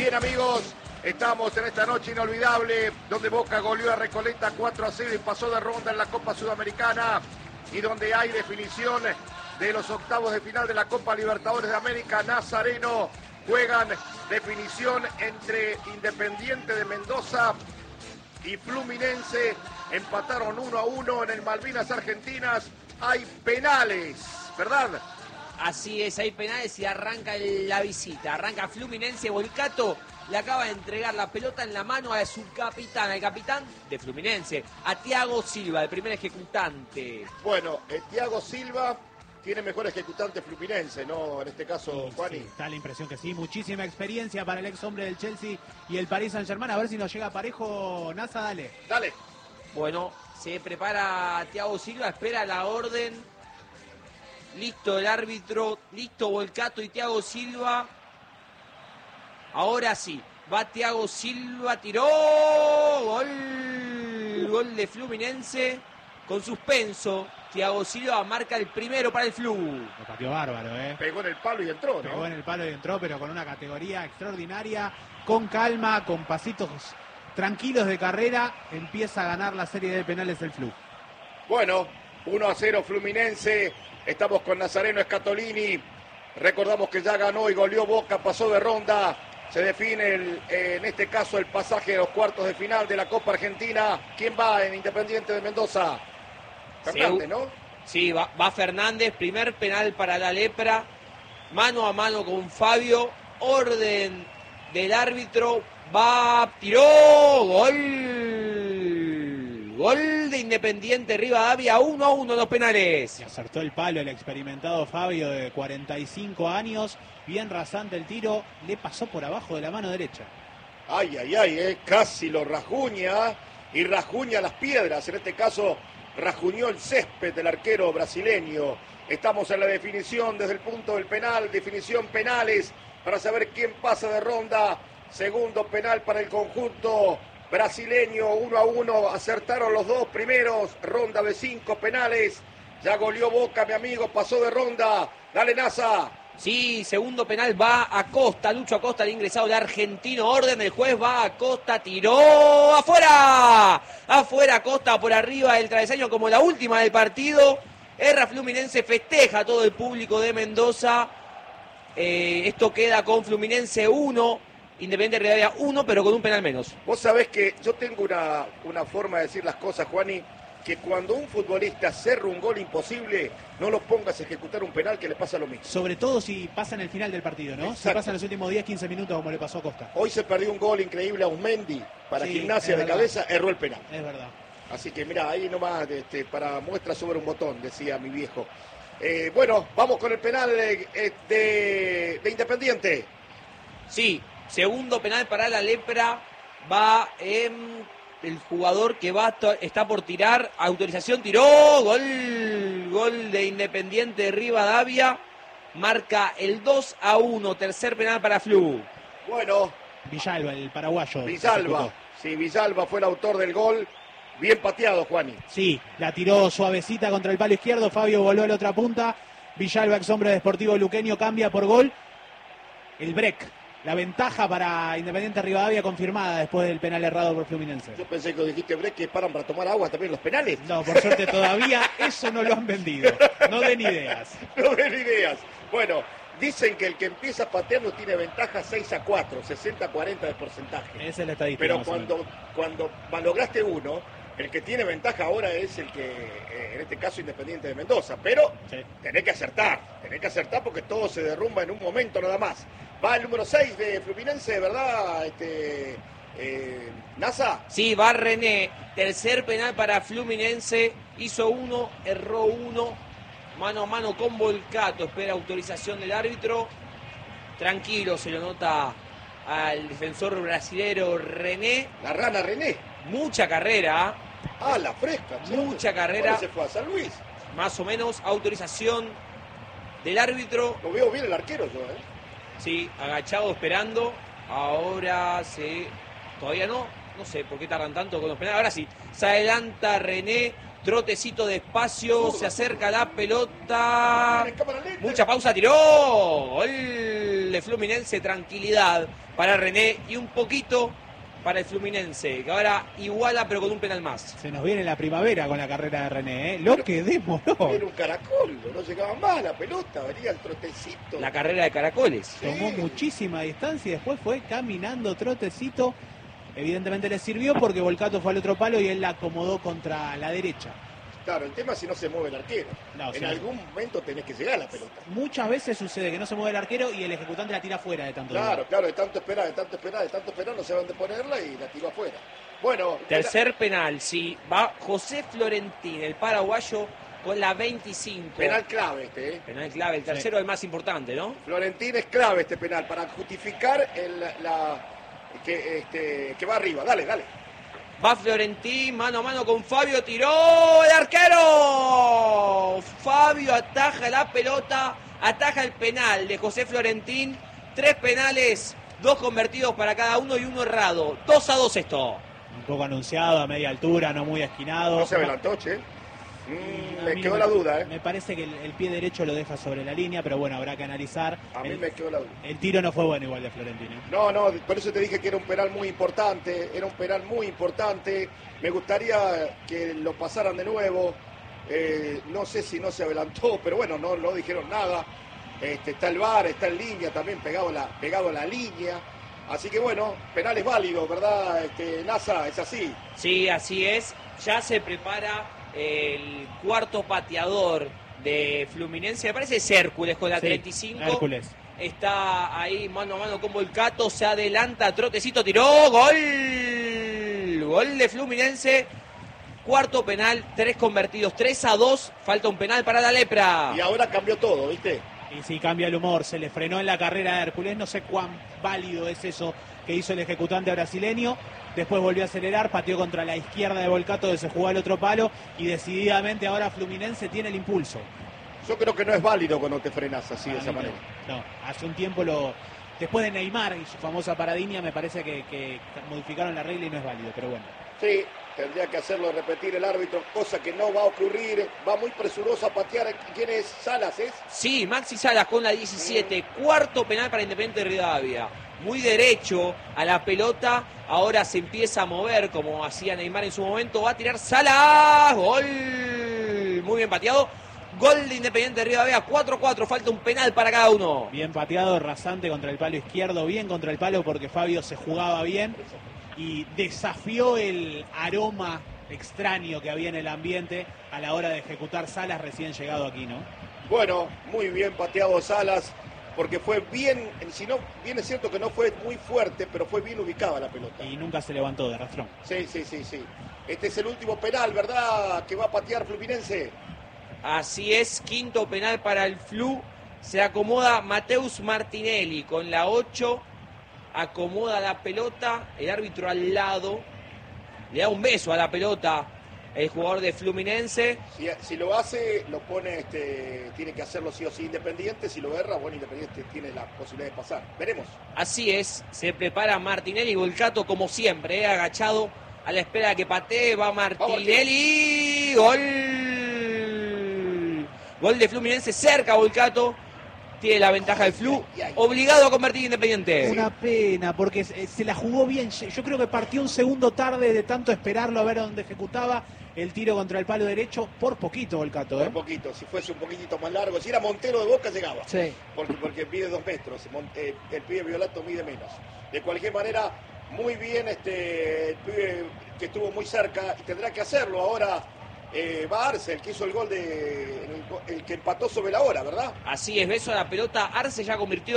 Bien, amigos, estamos en esta noche inolvidable donde Boca goleó a Recoleta 4-0 y pasó de ronda en la Copa Sudamericana y donde hay definición de los octavos de final de la Copa Libertadores de América. Nazareno juegan definición entre Independiente de Mendoza y Fluminense. Empataron 1-1 en el Malvinas Argentinas. Hay penales, ¿verdad? Así es, hay penales y arranca la visita. Arranca Fluminense. Volcato le acaba de entregar la pelota en la mano a su capitán, al capitán de Fluminense, a Thiago Silva, el primer ejecutante. Bueno, Thiago Silva tiene mejor ejecutante Fluminense, ¿no? En este caso, Juani. Sí, está la impresión que sí. Muchísima experiencia para el ex hombre del Chelsea y el Paris Saint-Germain. A ver si nos llega parejo, Nasa, dale. Dale. Bueno, se prepara Thiago Silva, espera la orden. Listo el árbitro, listo Volcato y Thiago Silva. Ahora sí, va Thiago Silva, tiró, gol de Fluminense, con suspenso. Thiago Silva marca el primero para el Flu. Lo pateó bárbaro, Pegó en el palo y entró, ¿no? Pegó en el palo y entró, pero con una categoría extraordinaria, con calma, con pasitos tranquilos de carrera, empieza a ganar la serie de penales el Flu. Bueno, 1-0 Fluminense, estamos con Nazareno Scatolini, recordamos que ya ganó y goleó Boca, pasó de ronda, se define en este caso el pasaje de los cuartos de final de la Copa Argentina. ¿Quién va en Independiente de Mendoza? Fernández, ¿no? Sí, va Fernández, primer penal para la Lepra, mano a mano con Fabio, orden del árbitro, tiró, gol de Independiente Rivadavia, 1-1 los penales. Y acertó el palo el experimentado Fabio de 45 años, bien rasante el tiro, le pasó por abajo de la mano derecha. Ay, casi lo rajuña y rajuña las piedras, en este caso rajuñó el césped del arquero brasileño. Estamos en la definición desde el punto del penal, definición penales para saber quién pasa de ronda. Segundo penal para el conjunto brasileño, 1-1, acertaron los dos primeros, ronda de 5 penales. Ya goleó Boca, mi amigo, pasó de ronda. Dale, Nasa. Sí, segundo penal va Acosta, Lucho Acosta, el ingresado del argentino, orden del juez, va Acosta, tiró, afuera Acosta por arriba del travesaño como la última del partido, erra Fluminense, festeja todo el público de Mendoza, esto queda con Fluminense 1, Independiente Rivadavia 1, pero con un penal menos. Vos sabés que yo tengo una forma de decir las cosas, Juani, que cuando un futbolista cerra un gol imposible, no lo pongas a ejecutar un penal, que le pasa lo mismo. Sobre todo si pasa en el final del partido, ¿no? Exacto. Si pasa en los últimos 10-15 minutos como le pasó a Costa. Hoy se perdió un gol increíble a Usmendi para Sí, Gimnasia de verdad. cabeza, erró el penal. Es verdad. Así que mira, ahí nomás para muestra sobre un botón, decía mi viejo. Bueno, vamos con el penal de Independiente. Sí, segundo penal para la Lepra, va el jugador que está por tirar, autorización, tiró, gol de Independiente Rivadavia, marca el 2-1, tercer penal para Flu. Bueno, Villalba, el paraguayo. Villalba, sí, Villalba fue el autor del gol, bien pateado, Juani. Sí, la tiró suavecita contra el palo izquierdo, Fabio voló a la otra punta, Villalba, ex hombre de Sportivo Luqueño, cambia por gol. El break. La ventaja para Independiente Rivadavia confirmada después del penal errado por Fluminense. Yo pensé que dijiste, Breck, que paran para tomar agua también los penales. No, por suerte todavía eso no lo han vendido. No den ideas. No den ideas. Bueno, dicen que el que empieza pateando tiene ventaja 6-4, 60-40 de porcentaje. Esa es la estadística. Pero más o menos. cuando malograste uno, el que tiene ventaja ahora es el que, en este caso, Independiente de Mendoza. Pero Sí. tenés que acertar porque todo se derrumba en un momento nada más. Va el número 6 de Fluminense, ¿verdad, Nasa? Sí, va René, tercer penal para Fluminense, hizo 1, erró 1, mano a mano con Volcato, espera autorización del árbitro, tranquilo, se lo nota al defensor brasilero René. La rana René. Mucha carrera, La fresca. che. mucha carrera, ¿Dónde se fue? ¿A San Luis? más o menos, autorización del árbitro. Lo veo bien el arquero yo, Sí, agachado esperando. Ahora todavía no sé por qué tardan tanto con los penales. Ahora sí, se adelanta René, trotecito despacio, se acerca la pelota. Mucha pausa, tiró. Gol de Fluminense, tranquilidad. para René y un poquito para el Fluminense, que ahora iguala pero con un penal más. Se nos viene la primavera con la carrera de René, ¿eh? Lo que demoró. Era un caracol, no llegaba más la pelota, venía el trotecito. La carrera de caracoles. Tomó muchísima distancia y después fue caminando trotecito. Evidentemente le sirvió porque Volcato fue al otro palo y él la acomodó contra la derecha. Claro, el tema es si no se mueve el arquero. No, en sí. algún momento tenés que llegar a la pelota. Muchas veces sucede que no se mueve el arquero y el ejecutante la tira afuera de tanto. Claro, de tanto esperar, no se van a ponerla y la tiró afuera. Bueno, Tercer penal, sí, va José Florentín, el paraguayo, con la 25. penal clave este, ¿eh? Penal clave, el tercero es el más importante, ¿no? Florentín es clave este penal para justificar que va arriba. Dale. Va Florentín, mano a mano con Fabio, tiró el arquero. Fabio ataja la pelota, ataja el penal de José Florentín. 3 penales, 2 convertidos para cada uno y 1 errado. 2-2 esto. Un poco anunciado, a media altura, no muy esquinado. No se adelantó, che. A Me mí quedó la duda, ¿eh? Me parece que el pie derecho lo deja sobre la línea, pero bueno, habrá que analizar. A mí me quedó la duda. El tiro no fue bueno igual de Florentino. No, por eso te dije que era un penal muy importante, Me gustaría que lo pasaran de nuevo. No sé si no se adelantó, pero bueno, no dijeron nada. Está el VAR, está en línea también, pegado a la línea. Así que bueno, penal es válido, ¿verdad, Nasa? Es así. Sí, así es. Ya se prepara el cuarto pateador de Fluminense. Me parece es Hércules con la 35. Hércules. Está ahí mano a mano con Volcato, se adelanta, trotecito, tiró, gol de Fluminense, cuarto penal, 3 convertidos, 3-2, falta un penal para la Lepra. Y ahora cambió todo, ¿viste? Y sí, cambia el humor, se le frenó en la carrera de Hércules, no sé cuán válido es eso que hizo el ejecutante brasileño. Después volvió a acelerar, pateó contra la izquierda de Volcato, donde se jugó al otro palo, y decididamente ahora Fluminense tiene el impulso. Yo creo que no es válido cuando te frenas así de esa manera. No, hace un tiempo después de Neymar y su famosa paradiña, me parece que modificaron la regla y no es válido, pero bueno. Sí, tendría que hacerlo repetir el árbitro, cosa que no va a ocurrir. Va muy presuroso a patear. ¿Quién es? ¿Salas es? Sí, Maxi Salas con la 17, cuarto penal para Independiente Rivadavia. Muy derecho a la pelota, ahora se empieza a mover como hacía Neymar en su momento. Va a tirar Salas, gol, muy bien pateado. Gol de Independiente Rivadavia, 4-4, falta un penal para cada uno. Bien pateado, rasante contra el palo izquierdo, bien contra el palo porque Fabio se jugaba bien y desafió el aroma extraño que había en el ambiente a la hora de ejecutar Salas recién llegado aquí, ¿no? Bueno, muy bien pateado Salas, porque fue bien, si no, bien es cierto que no fue muy fuerte, pero fue bien ubicada la pelota. Y nunca se levantó de rastrón. Sí. Este es el último penal, ¿verdad? Que va a patear Fluminense. Así es, quinto penal para el Flu. Se acomoda Mateus Martinelli con la 8. Acomoda la pelota. El árbitro al lado. Le da un beso a la pelota el jugador de Fluminense. Si lo hace, lo pone, tiene que hacerlo sí o sí Independiente. Si lo erra, bueno, Independiente tiene la posibilidad de pasar. Veremos. Así es, se prepara Martinelli. Volcato como siempre, agachado a la espera de que patee. Va Martinelli. Gol de Fluminense, cerca Volcato, tiene la ventaja del Flu, obligado a convertir Independiente. Una pena, porque se la jugó bien. Yo creo que partió un segundo tarde de tanto esperarlo a ver dónde ejecutaba el tiro contra el palo derecho. Por poquito Volcato, Por poquito, si fuese un poquitito más largo. Si era Montero de Boca, llegaba. Sí. Porque mide 2 metros, el pibe Violato mide menos. De cualquier manera, muy bien el pibe que estuvo muy cerca y tendrá que hacerlo ahora. Va Arce, el que hizo el gol el que empató sobre la hora, ¿verdad? Así es, beso a la pelota, Arce ya convirtió